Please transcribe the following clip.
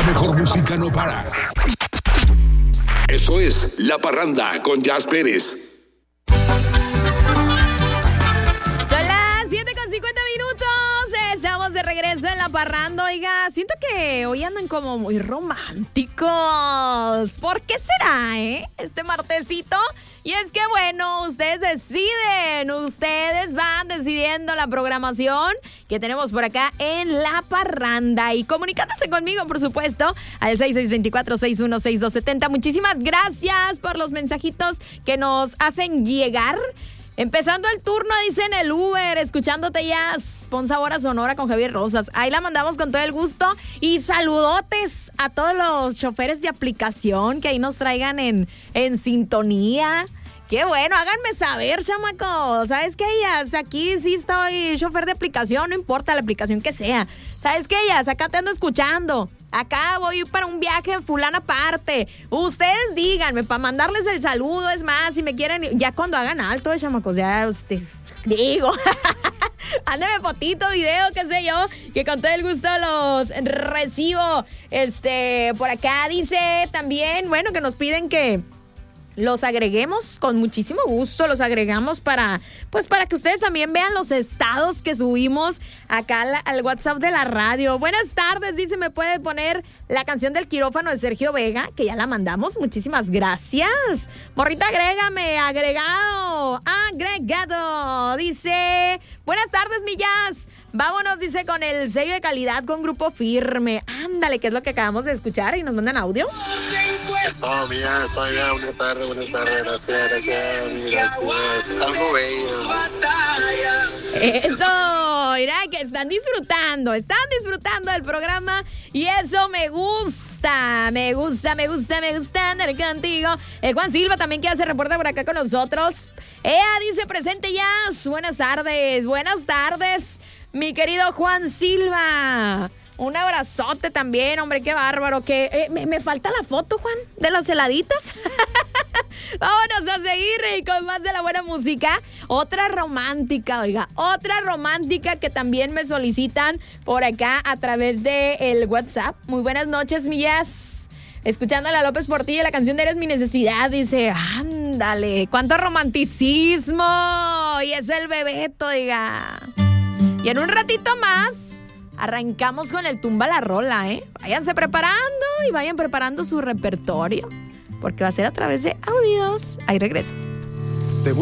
mejor música no para. Eso es La Parranda con Jazz Pérez. Son las 7:50 minutos. Estamos de regreso en La Parranda. Oiga, siento que hoy andan como muy románticos. ¿Por qué será, este martesito? Y es que, bueno, ustedes deciden, ustedes van decidiendo la programación que tenemos por acá en La Parranda. Y comunicándose conmigo, por supuesto, al 6624-616270. Muchísimas gracias por los mensajitos que nos hacen llegar. Empezando el turno, dice en el Uber, escuchándote Jazz, pon sabor a Sonora con Javier Rosas. Ahí la mandamos con todo el gusto. Y saludotes a todos los choferes de aplicación que ahí nos traigan en sintonía. Qué bueno, háganme saber, chamacos. ¿Sabes qué, Jazz? Aquí sí estoy chofer de aplicación, no importa la aplicación que sea. ¿Sabes qué, Jazz? Acá te ando escuchando. Acá voy para un viaje en fulana parte. Ustedes díganme para mandarles el saludo. Es más, si me quieren, ya cuando hagan alto, chamacos, ya usted, digo, ándeme fotito, video, qué sé yo, que con todo el gusto los recibo. Por acá dice también, bueno, que nos piden que los agreguemos con muchísimo gusto, los agregamos para que ustedes también vean los estados que subimos acá al WhatsApp de la radio. Buenas tardes, dice, ¿me puede poner la canción del quirófano de Sergio Vega? Que ya la mandamos, muchísimas gracias. Morrita, agrégame, agregado, dice, buenas tardes, mi Jazz. Vámonos, dice, con el sello de calidad con Grupo Firme. Ándale, que es lo que acabamos de escuchar y nos mandan audio. Está bien, buenas tardes, gracias. Algo bello. Eso, mira, que están disfrutando del programa y eso me gusta andar contigo. Juan Silva también que se reporta por acá con nosotros. Dice, presente ya. Buenas tardes, mi querido Juan Silva. Un abrazote también, hombre, qué bárbaro. Que me falta la foto, Juan, de las heladitas. Vámonos a seguir con más de la buena música. Otra romántica que también me solicitan por acá a través de el WhatsApp. Muy buenas noches, mi Jazz. Escuchándole a López Portillo la canción de Eres mi necesidad. Dice, ándale, cuánto romanticismo. Y es el Bebeto, oiga. Y en un ratito más arrancamos con el Tumba la Rola, Váyanse preparando y vayan preparando su repertorio, porque va a ser a través de audios. Ahí regreso.